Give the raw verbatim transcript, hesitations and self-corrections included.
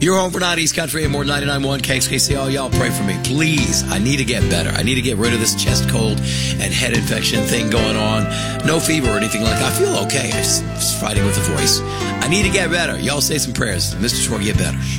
You're home for nineties country and more ninety-nine point one K X K C. All y'all pray for me. Please, I need to get better. I need to get rid of this chest cold and head infection thing going on. No fever or anything like that. I feel okay. I'm just, just fighting with the voice. I need to get better. Y'all say some prayers. Mister Short, get better.